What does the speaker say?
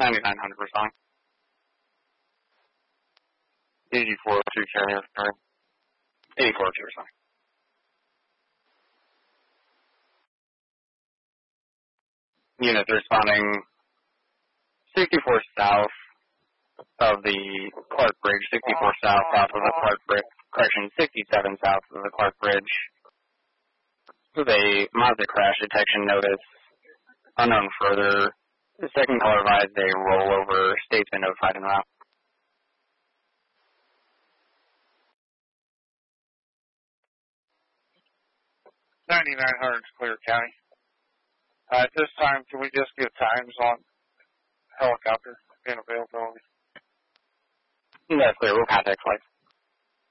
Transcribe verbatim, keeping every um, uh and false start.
ninety-nine hundred responding. eighty-four oh two carrier, sorry. eighty-four oh two responding. Units responding sixty-four south of the Clark Bridge, sixty-four south south of the Clark Bridge, correction, sixty-seven south of the Clark Bridge. With a Mazda crash detection notice, unknown further. The second caller advised a rollover. State's been notified en route. ninety-nine hundred Clear County. Uh, at this time, can we just get times on helicopter and availability? That's clear. We'll contact flights.